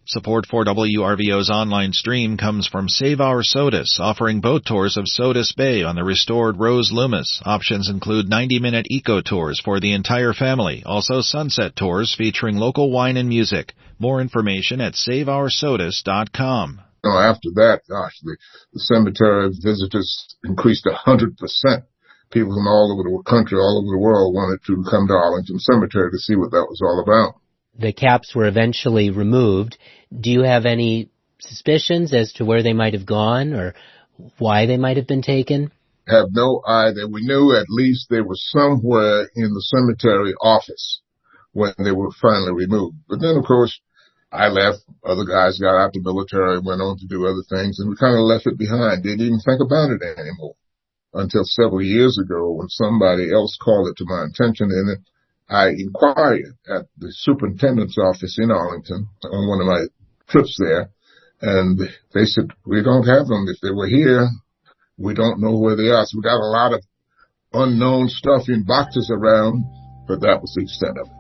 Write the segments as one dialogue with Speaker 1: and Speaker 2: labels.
Speaker 1: Support for WRVO's online stream comes from Save Our Sodus, offering boat tours of Sodus Bay on the restored Rose Loomis. Options include 90-minute eco tours for the entire family, also sunset tours featuring local wine and music. More information at SaveOurSodus.com.
Speaker 2: After that, the cemetery visitors increased 100%. People from all over the country, all over the world wanted to come to Arlington Cemetery to see what that was all about.
Speaker 3: The caps were eventually removed. Do you have any suspicions as to where they might have gone or why they might have been taken?
Speaker 2: I have no idea. We knew at least they were somewhere in the cemetery office when they were finally removed. But then, of course, I left. Other guys got out the military, went on to do other things, and we kind of left it behind. Didn't even think about it anymore until several years ago when somebody else called it to my attention, and I inquired at the superintendent's office in Arlington on one of my trips there, and they said, we don't have them. If they were here, we don't know where they are. So we got a lot of unknown stuff in boxes around, but that was the extent of it.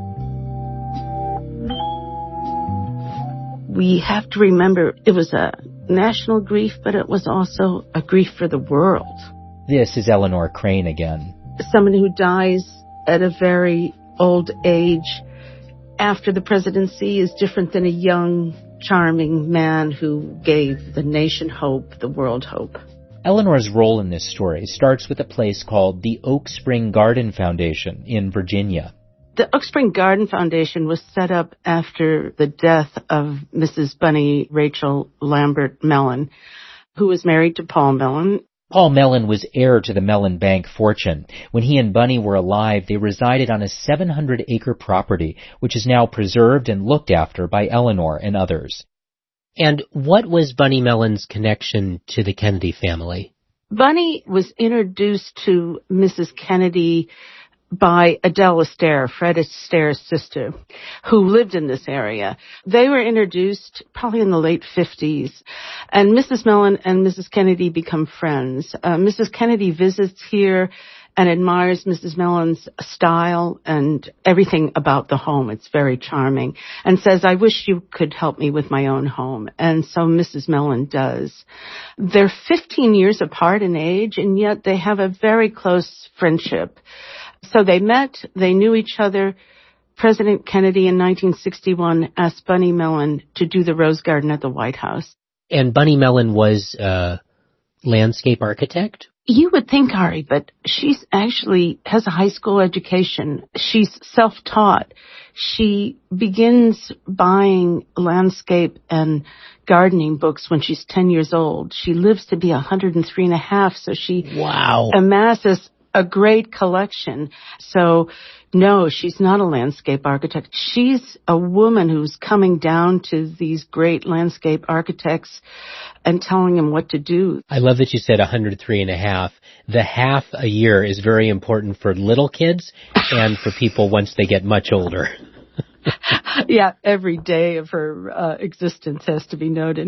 Speaker 4: We have to remember it was a national grief, but it was also a grief for the world.
Speaker 3: This is Eleanor Crane again.
Speaker 4: Someone who dies at a very old age after the presidency is different than a young, charming man who gave the nation hope, the world hope.
Speaker 3: Eleanor's role in this story starts with a place called the Oak Spring Garden Foundation in Virginia.
Speaker 4: The Oak Spring Garden Foundation was set up after the death of Mrs. Bunny Rachel Lambert Mellon, who was married to Paul Mellon.
Speaker 3: Paul Mellon was heir to the Mellon Bank fortune. When he and Bunny were alive, they resided on a 700-acre property, which is now preserved and looked after by Eleanor and others.
Speaker 5: And what was Bunny Mellon's connection to the Kennedy family?
Speaker 4: Bunny was introduced to Mrs. Kennedy by Adele Astaire, Fred Astaire's sister, who lived in this area. They were introduced probably in the late 50s, and Mrs. Mellon and Mrs. Kennedy become friends. Mrs. Kennedy visits here and admires Mrs. Mellon's style and everything about the home. It's very charming, and says, I wish you could help me with my own home. And so Mrs. Mellon does. They're 15 years apart in age, and yet they have a very close friendship. So they met, they knew each other. President Kennedy in 1961 asked Bunny Mellon to do the Rose Garden at the White House.
Speaker 5: And Bunny Mellon was a landscape architect?
Speaker 4: You would think, Ari, but she's actually has a high school education. She's self-taught. She begins buying landscape and gardening books when she's 10 years old. She lives to be 103 and a half, so she amasses a great collection. So, no, she's not a landscape architect. She's a woman who's coming down to these great landscape architects and telling them what to do.
Speaker 5: I love that you said 103 and a half. The half a year is very important for little kids and for people once they get much older.
Speaker 4: Yeah, every day of her existence has to be noted.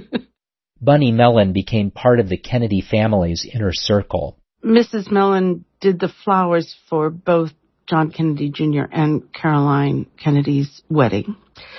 Speaker 3: Bunny Mellon became part of the Kennedy family's inner circle.
Speaker 4: Mrs. Mellon did the flowers for both John Kennedy Jr. and Caroline Kennedy's wedding.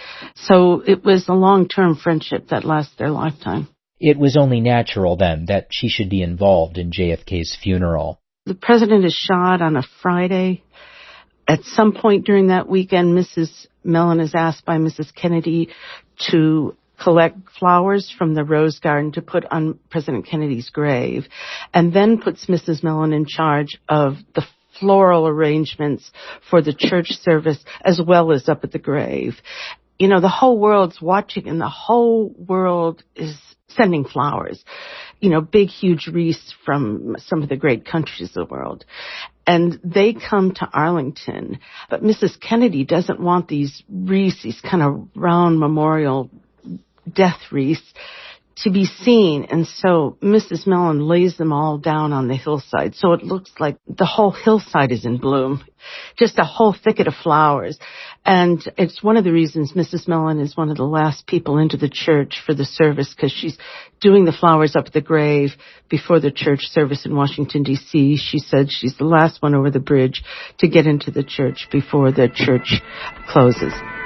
Speaker 4: So it was a long-term friendship that lasted their lifetime.
Speaker 3: It was only natural, then, that she should be involved in JFK's funeral.
Speaker 4: The president is shot on a Friday. At some point during that weekend, Mrs. Mellon is asked by Mrs. Kennedy to collect flowers from the Rose Garden to put on President Kennedy's grave, and then puts Mrs. Mellon in charge of the floral arrangements for the church service as well as up at the grave. You know, the whole world's watching, and the whole world is sending flowers. You know, big, huge wreaths from some of the great countries of the world. And they come to Arlington. But Mrs. Kennedy doesn't want these wreaths, these kind of round memorial death wreaths, to be seen. And so Mrs. Mellon lays them all down on the hillside. So it looks like the whole hillside is in bloom, just a whole thicket of flowers. And it's one of the reasons Mrs. Mellon is one of the last people into the church for the service, because she's doing the flowers up at the grave before the church service in Washington, D.C. She said she's the last one over the bridge to get into the church before the church closes.